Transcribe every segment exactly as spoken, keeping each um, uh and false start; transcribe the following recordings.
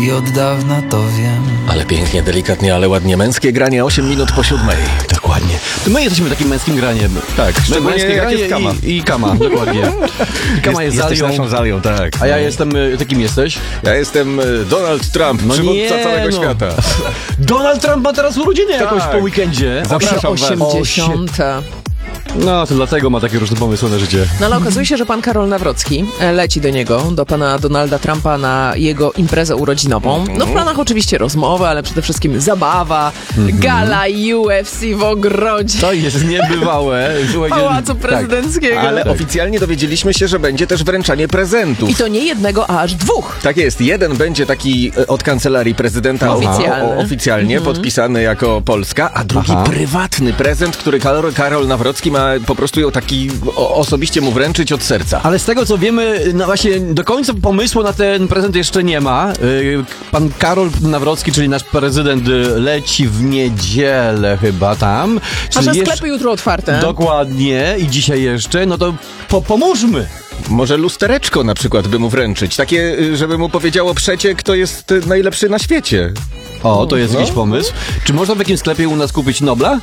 i od dawna to wiem. Ale pięknie, delikatnie, ale ładnie. Męskie granie osiem minut po siódmej. Dokładnie. To my jesteśmy takim męskim graniem. Tak, szczególnie męskie jak granie jest Kama. I, i Kama, dokładnie. I Kama jest, jest Zalią. naszą Zalią, tak. A ja jestem, y, takim jesteś? Ja jestem y, Donald Trump, No przywódca nie, całego no. świata. Donald Trump ma teraz urodziny jakoś Tak. po weekendzie. Zapraszam was. osiemdziesiąte. No, to dlatego ma takie różne pomysły na życie. No ale okazuje się, że pan Karol Nawrocki leci do niego, do pana Donalda Trumpa na jego imprezę urodzinową. No w planach oczywiście rozmowa, ale przede wszystkim zabawa, gala U F C w ogrodzie To jest niebywałe. Słuchajcie, Pałacu Prezydenckiego. Ale oficjalnie dowiedzieliśmy się, że będzie też wręczanie prezentów. I to nie jednego, a aż dwóch. Tak jest, jeden będzie taki e, od kancelarii prezydenta Oficjalny. o, o, oficjalnie podpisany jako Polska, a drugi Aha. prywatny prezent, który Karol, Karol Nawrocki ma po prostu ją taki o, osobiście mu wręczyć od serca. Ale z tego co wiemy, no właśnie do końca pomysłu na ten prezent jeszcze nie ma. Yy, Pan Karol Nawrocki, czyli nasz prezydent, y, leci w niedzielę chyba tam. A że Czyli sklepy jeszcze- jutro otwarte. Dokładnie i dzisiaj jeszcze, no to po, pomóżmy. Może lustereczko na przykład by mu wręczyć, takie, y, żeby mu powiedziało przecie, kto jest y, najlepszy na świecie. O, to jest No. jakiś pomysł. Czy można w jakimś sklepie u nas kupić Nobla?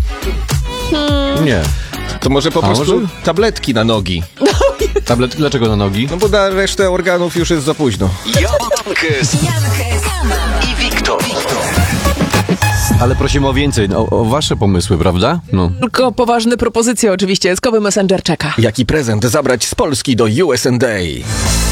Nie. To może po A prostu może? tabletki na nogi. Tablet, dlaczego na nogi? No bo na resztę organów już jest za późno. Jankes i Wiktor. Ale prosimy o więcej, o, o wasze pomysły, prawda? No. Tylko poważne propozycje oczywiście. Skowy Messenger czeka. Jaki prezent zabrać z Polski do U S A?